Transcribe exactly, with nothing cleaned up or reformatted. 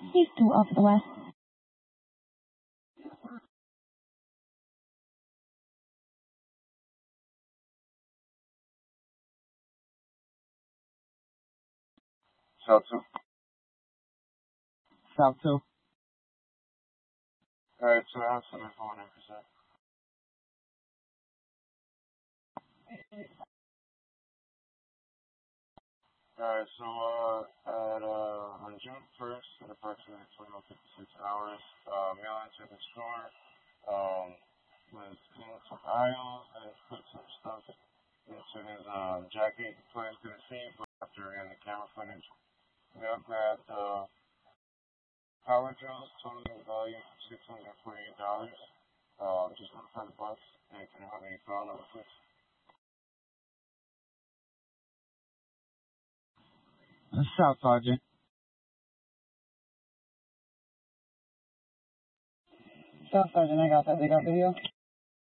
He's two off the west. South two. South two. Alright, so I'm seven four nine percent. Alright, so uh, at uh, on June first, at approximately twenty-one fifty-six hours, uh, mail entered the store, um, was cleaning some aisles and put some stuff into his um, jacket. Players couldn't see it, but after we ran the camera footage, mail grabbed uh, power drills, totaling value of six hundred forty-eight dollars, uh, just one hundred bucks, and can I have any file number, please? South Sergeant. South Sergeant, I got that. They got video?